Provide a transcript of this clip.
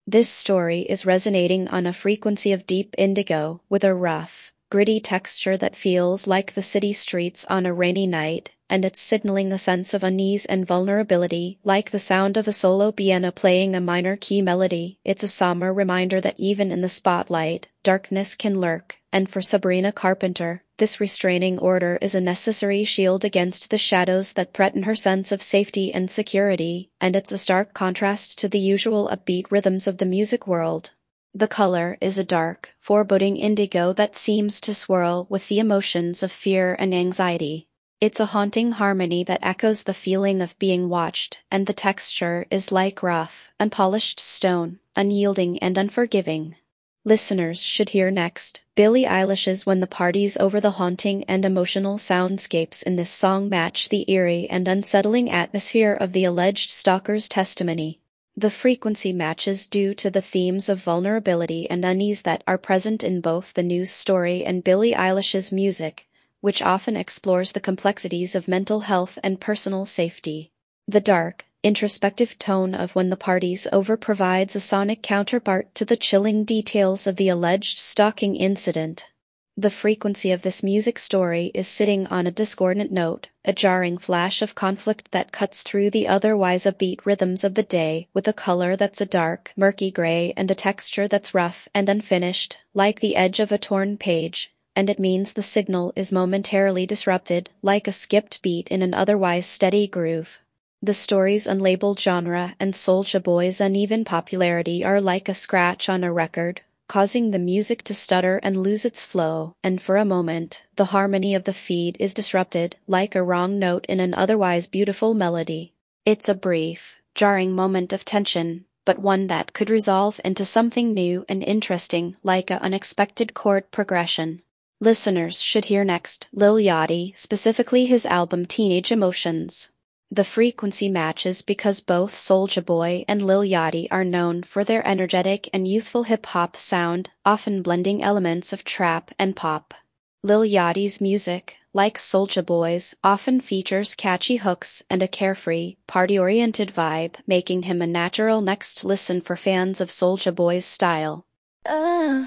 This story is resonating on a frequency of deep indigo, with a rough, gritty texture that feels like the city streets on a rainy night, and it's signaling a sense of unease and vulnerability, like the sound of a solo piano playing a minor key melody. It's a somber reminder that even in the spotlight, darkness can lurk, and for Sabrina Carpenter, this restraining order is a necessary shield against the shadows that threaten her sense of safety and security, and it's a stark contrast to the usual upbeat rhythms of the music world. The color is a dark, foreboding indigo that seems to swirl with the emotions of fear and anxiety. It's a haunting harmony that echoes the feeling of being watched, and the texture is like rough, unpolished stone, unyielding and unforgiving. Listeners should hear next Billie Eilish's When the Party's Over. The haunting and emotional soundscapes in this song match the eerie and unsettling atmosphere of the alleged stalker's testimony. The frequency matches due to the themes of vulnerability and unease that are present in both the news story and Billie Eilish's music, which often explores the complexities of mental health and personal safety. The dark, introspective tone of When the Party's Over provides a sonic counterpart to the chilling details of the alleged stalking incident. The frequency of this music story is sitting on a discordant note, a jarring flash of conflict that cuts through the otherwise upbeat rhythms of the day, with a color that's a dark, murky gray and a texture that's rough and unfinished, like the edge of a torn page, and it means the signal is momentarily disrupted, like a skipped beat in an otherwise steady groove. The story's unlabeled genre and Soulja Boy's uneven popularity are like a scratch on a record, causing the music to stutter and lose its flow, and for a moment, the harmony of the feed is disrupted, like a wrong note in an otherwise beautiful melody. It's a brief, jarring moment of tension, but one that could resolve into something new and interesting, like an unexpected chord progression. Listeners should hear next Lil Yachty, specifically his album Teenage Emotions. The frequency matches because both Soulja Boy and Lil Yachty are known for their energetic and youthful hip-hop sound, often blending elements of trap and pop. Lil Yachty's music, like Soulja Boy's, often features catchy hooks and a carefree, party-oriented vibe, making him a natural next listen for fans of Soulja Boy's style.